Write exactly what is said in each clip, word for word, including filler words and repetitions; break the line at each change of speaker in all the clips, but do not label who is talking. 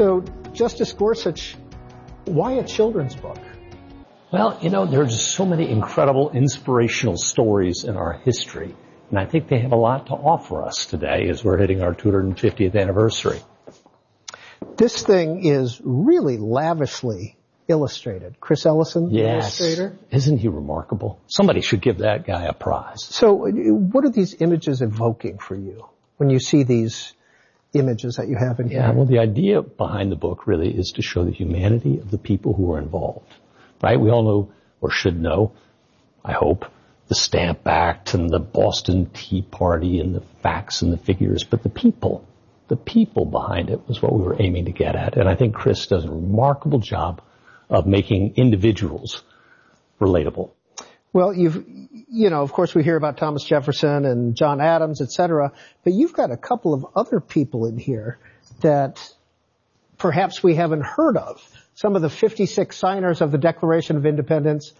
So, Justice Gorsuch, why a children's book?
Well, you know, there's so many incredible inspirational stories in our history, and I think they have a lot to offer us today as we're hitting our two hundred fiftieth anniversary.
This thing is really lavishly illustrated. Chris Ellison, the
yes.
illustrator.
Isn't he remarkable? Somebody should give that guy a prize.
So what are these images evoking for you when you see these images that you have in here?
Yeah, well, the idea behind the book really is to show the humanity of the people who are involved, right? We all know, or should know, I hope, the Stamp Act and the Boston Tea Party and the facts and the figures, but the people, the people behind it was what we were aiming to get at. And I think Chris does a remarkable job of making individuals relatable.
Well, you've, you know, of course we hear about Thomas Jefferson and John Adams, et cetera, but you've got a couple of other people in here that perhaps we haven't heard of. Some of the fifty-six signers of the Declaration of Independence,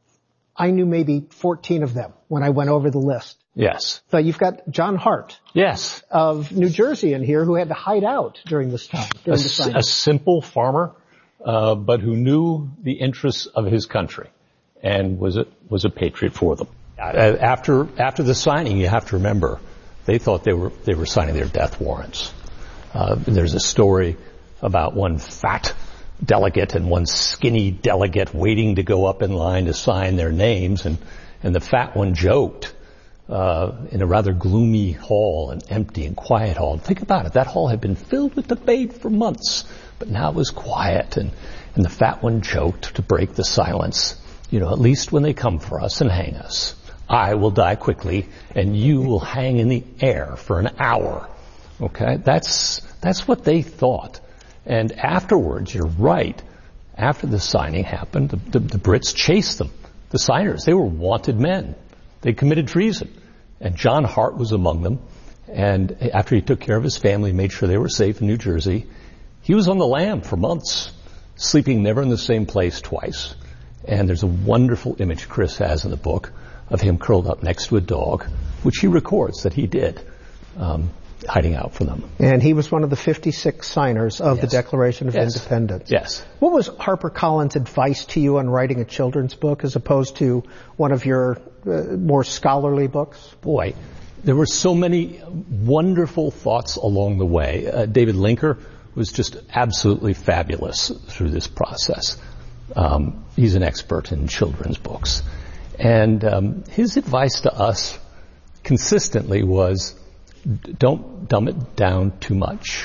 I knew maybe fourteen of them when I went over the list.
Yes.
So you've got John Hart.
Yes.
Of New Jersey in here who had to hide out during this time, during
a,
the signing.
A simple farmer, uh, but who knew the interests of his country and was a, was a patriot for them. After, after the signing, you have to remember, they thought they were, they were signing their death warrants. Uh, there's a story about one fat delegate and one skinny delegate waiting to go up in line to sign their names, and, and the fat one joked, uh, in a rather gloomy hall, an empty and quiet hall. Think about it. That hall had been filled with debate for months, but now it was quiet, and, and the fat one joked to break the silence. You know, at least when they come for us and hang us, I will die quickly and you will hang in the air for an hour. Okay? That's, that's what they thought. And afterwards, you're right, after the signing happened, the, the, the Brits chased them. The signers, they were wanted men. They committed treason. And John Hart was among them. And after he took care of his family, made sure they were safe in New Jersey, he was on the lam for months, sleeping never in the same place twice. And there's a wonderful image Chris has in the book of him curled up next to a dog, which he records that he did, um, hiding out from them.
And he was one of the fifty-six signers of
yes.
the Declaration of
yes.
Independence.
Yes.
What was HarperCollins' advice to you on writing a children's book as opposed to one of your uh, more scholarly books?
Boy, there were so many wonderful thoughts along the way. Uh, David Linker was just absolutely fabulous through this process. Um, he's an expert in children's books. And um, his advice to us consistently was, don't dumb it down too much.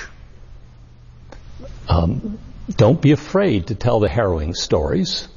Um, don't be afraid to tell the harrowing stories.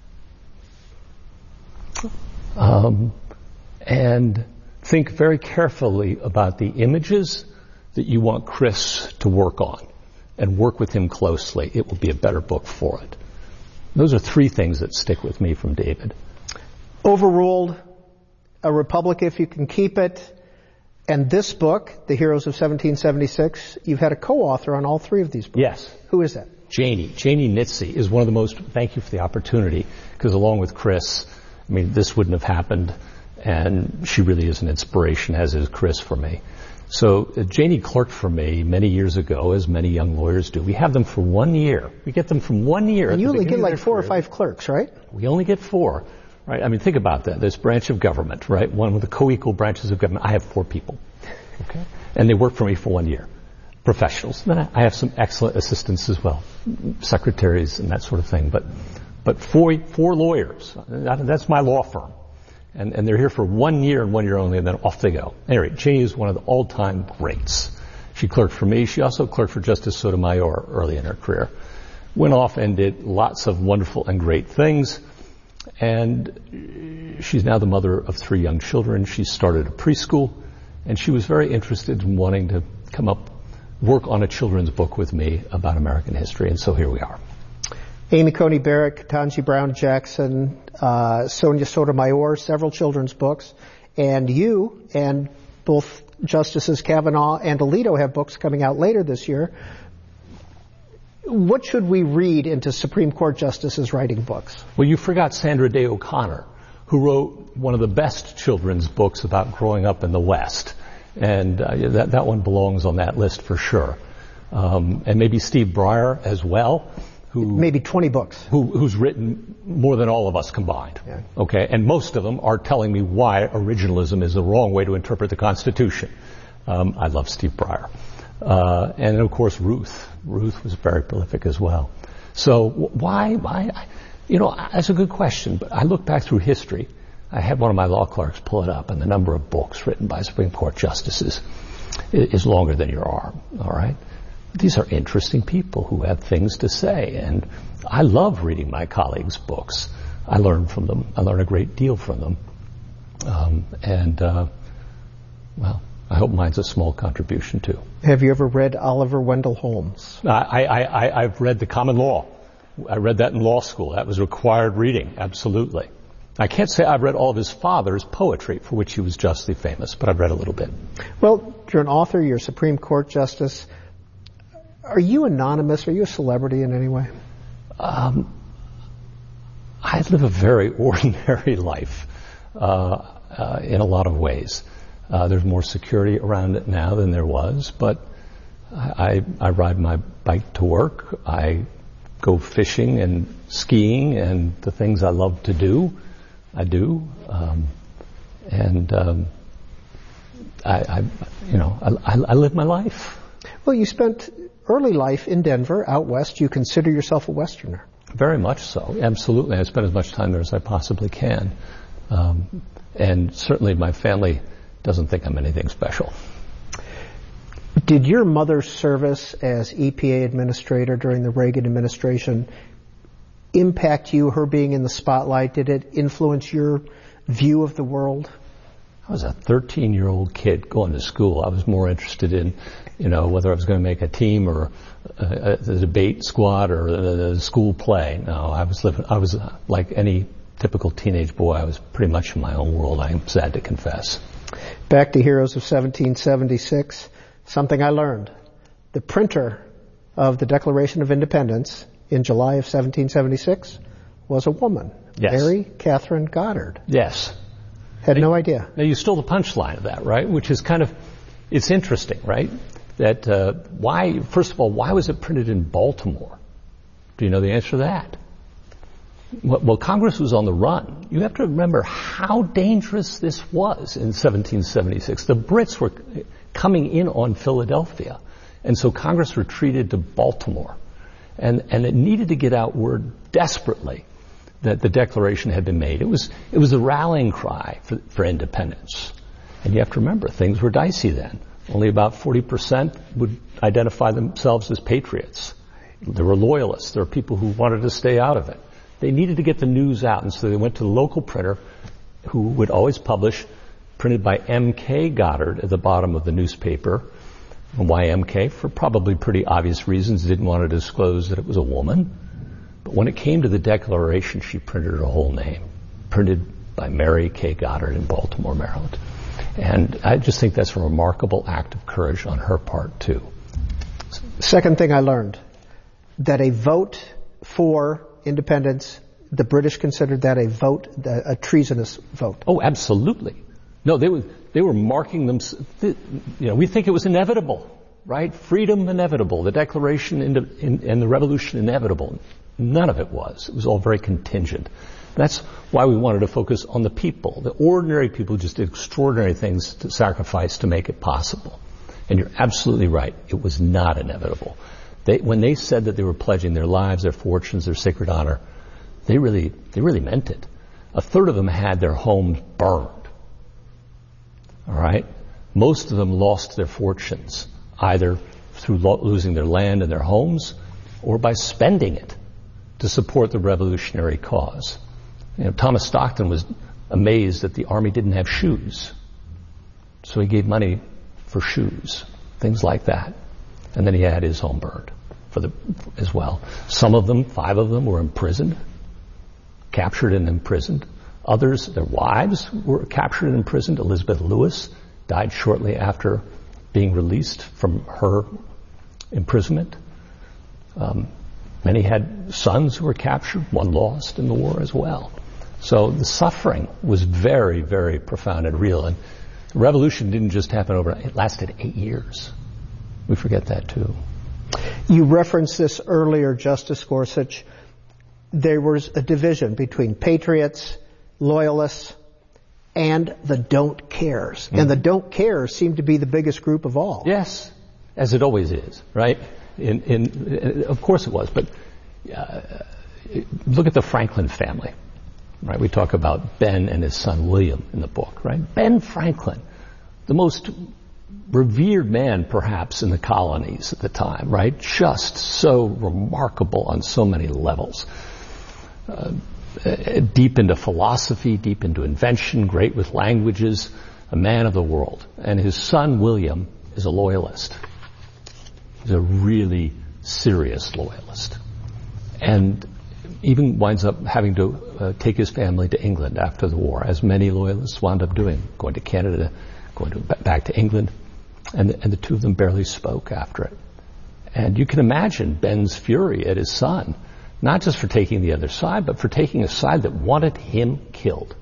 Um, and think very carefully about the images that you want Chris to work on, and work with him closely. It will be a better book for it. Those are three things that stick with me from David.
Overruled, A Republic If You Can Keep It, and this book, The Heroes of seventeen seventy-six, you've had a co-author on all three of these books.
Yes.
Who is that?
Janie. Janie Nitze is one of the most, thank you for the opportunity, because along with Chris, I mean, this wouldn't have happened, and she really is an inspiration, as is Chris for me. So uh, Janie clerked for me many years ago, as many young lawyers do. We have them for one year. We get them from one year.
And you only get like four
career.
or five clerks, right?
We only get four, right? I mean, think about that. This branch of government, right? One with the co-equal branches of government. I have four people, okay? And they work for me for one year. Professionals. Then I have some excellent assistants as well, secretaries and that sort of thing. But, but four, four lawyers. That's my law firm. And, and they're here for one year and one year only, and then off they go. Anyway, Janie is one of the all-time greats. She clerked for me. She also clerked for Justice Sotomayor early in her career. Went off and did lots of wonderful and great things. And she's now the mother of three young children. She started a preschool, and she was very interested in wanting to come up, work on a children's book with me about American history, and so here we are.
Amy Coney Barrett, Ketanji Brown Jackson, uh, Sonia Sotomayor, several children's books, and you and both Justices Kavanaugh and Alito have books coming out later this year. What should we read into Supreme Court justices writing books?
Well, you forgot Sandra Day O'Connor, who wrote one of the best children's books about growing up in the West, and uh, that, that one belongs on that list for sure. um, and maybe Steve Breyer as well, who
maybe twenty books,
who, who's written more than all of us combined.
Yeah.
Okay, and most of them are telling me why originalism is the wrong way to interpret the Constitution. Um, I love Steve Breyer, uh, and of course Ruth. Ruth was very prolific as well. So why, why, you know, that's a good question. But I look back through history. I had one of my law clerks pull it up, and the number of books written by Supreme Court justices is longer than your arm. All right. These are interesting people who have things to say, and I love reading my colleagues' books. I learn from them. I learn a great deal from them. Um, and, uh, well, I hope mine's a small contribution, too.
Have you ever read Oliver Wendell Holmes?
I, I, I, I've read The Common Law. I read that in law school. That was required reading, absolutely. I can't say I've read all of his father's poetry, for which he was justly famous, but I've read a little bit.
Well, you're an author, you're a Supreme Court justice. Are you anonymous? Are you a celebrity in any way?
Um, I live a very ordinary life uh, uh, in a lot of ways. Uh, there's more security around it now than there was, but I, I ride my bike to work. I go fishing and skiing and the things I love to do, I do. Um, and um, I, I, you know, I, I live my life.
Well, you spent early life in Denver, out west. You consider yourself a Westerner?
Very much so, absolutely. I spend as much time there as I possibly can. Um, and certainly my family doesn't think I'm anything special.
Did your mother's service as E P A administrator during the Reagan administration impact you, her being in the spotlight? Did it influence your view of the world?
I was a thirteen-year-old kid going to school. I was more interested in, you know, whether I was going to make a team or a, a debate squad or a, a school play. No, I was living, I was uh, like any typical teenage boy. I was pretty much in my own world, I'm sad to confess.
Back to Heroes of seventeen seventy-six, something I learned. The printer of the Declaration of Independence in July of seventeen seventy-six was a woman,
yes.
Mary Catherine Goddard.
Yes.
Had no idea.
Now, you stole the punchline of that, right? Which is kind of, it's interesting, right? That, uh, why, first of all, why was it printed in Baltimore? Do you know the answer to that? Well, Congress was on the run. You have to remember how dangerous this was in seventeen seventy-six. The Brits were coming in on Philadelphia, and so Congress retreated to Baltimore. And, and it needed to get out word desperately that the Declaration had been made. It was, it was a rallying cry for, for independence. And you have to remember, things were dicey then. Only about forty percent would identify themselves as patriots. There were loyalists. There were people who wanted to stay out of it. They needed to get the news out, and so they went to the local printer who would always publish, printed by M K Goddard at the bottom of the newspaper. And why M K? For probably pretty obvious reasons. Didn't want to disclose that it was a woman. But when it came to the Declaration, she printed her whole name, printed by Mary K. Goddard in Baltimore, Maryland. And I just think that's a remarkable act of courage on her part, too.
Second thing I learned, that a vote for independence, the British considered that a vote, a treasonous vote.
Oh, absolutely. No, they were, they were marking them, you know, we think it was inevitable, right? Freedom inevitable, the Declaration and the Revolution inevitable. None of it was. It was all very contingent. That's why we wanted to focus on the people. The ordinary people just did extraordinary things to sacrifice to make it possible. And you're absolutely right. It was not inevitable. They, when they said that they were pledging their lives, their fortunes, their sacred honor, they really, they really meant it. A third of them had their homes burned. All right? Most of them lost their fortunes, either through lo- losing their land and their homes or by spending it to support the revolutionary cause. You know, Thomas Stockton was amazed that the army didn't have shoes. So he gave money for shoes, things like that. And then he had his home burned for the, as well. Some of them, five of them, were imprisoned, captured and imprisoned. Others, their wives, were captured and imprisoned. Elizabeth Lewis died shortly after being released from her imprisonment. Um, Many had sons who were captured, one lost in the war as well. So the suffering was very, very profound and real. And the revolution didn't just happen overnight. It lasted eight years. We forget that too.
You referenced this earlier, Justice Gorsuch. There was a division between patriots, loyalists, and the don't cares. Mm-hmm. And the don't cares seem to be the biggest group of all.
Yes, as it always is, right? In, in, of course it was, but uh, look at the Franklin family, right? We talk about Ben and his son William in the book, right? Ben Franklin, the most revered man perhaps in the colonies at the time, right? Just so remarkable on so many levels. Uh, deep into philosophy, deep into invention, great with languages, a man of the world. And his son William is a loyalist. He's a really serious loyalist. And even winds up having to uh, take his family to England after the war, as many loyalists wound up doing, going to Canada, going to, back to England. And the, and the two of them barely spoke after it. And you can imagine Ben's fury at his son, not just for taking the other side, but for taking a side that wanted him killed.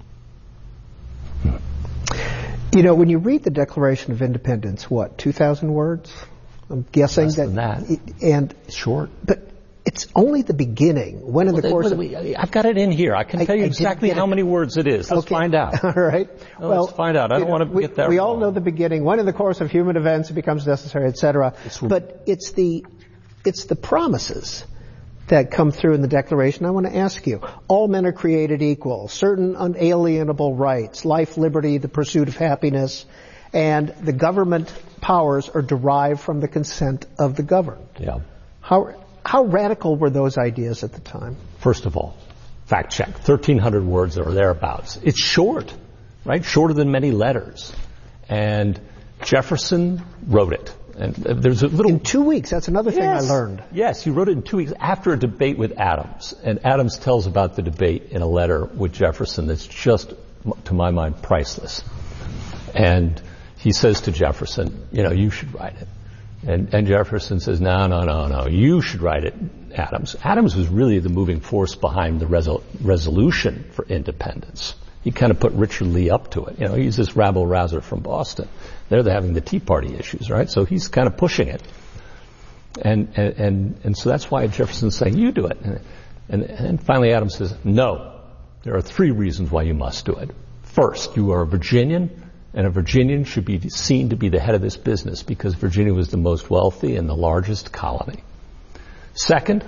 Hmm. You know, when you read the Declaration of Independence, what, two thousand words? I'm guessing
Less
that,
than that.
It, and
short.
But it's only the beginning. When in well, the course
they,
of...
We, I've got it in here. I can I, tell you exactly how many words it is. Let's
okay.
find out.
All right.
No, well, let's find out. I don't want to
we,
get that
We
wrong.
all know the beginning. When in the course of human events it becomes necessary, et cetera. But it's the, it's the promises that come through in the Declaration. I want to ask you, all men are created equal, certain unalienable rights, life, liberty, the pursuit of happiness, and the government powers are derived from the consent of the governed.
Yeah.
How, how radical were those ideas at the time?
First of all, fact check, thirteen hundred words or thereabouts. It's short, right? Shorter than many letters. And Jefferson wrote it. And there's a little...
In two weeks, that's another thing
yes,
I learned.
Yes, he wrote it in two weeks after a debate with Adams. And Adams tells about the debate in a letter with Jefferson that's just, to my mind, priceless. And he says to Jefferson, you know, you should write it. And, and Jefferson says, no, no, no, no, you should write it, Adams. Adams was really the moving force behind the resol- resolution for independence. He kind of put Richard Lee up to it. You know, he's this rabble-rouser from Boston. They're having the Tea Party issues, right? So he's kind of pushing it. And, and, and, and so that's why Jefferson's saying, you do it. And, and, and finally Adams says, no, there are three reasons why you must do it. First, you are a Virginian, and a Virginian should be seen to be the head of this business because Virginia was the most wealthy and the largest colony. Second,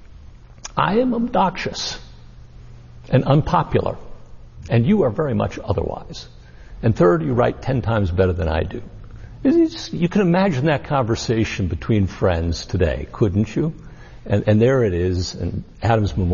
I am obnoxious and unpopular, and you are very much otherwise. And third, you write ten times better than I do. It's, you can imagine that conversation between friends today, couldn't you? And, and there it is, and Adams' Memorial.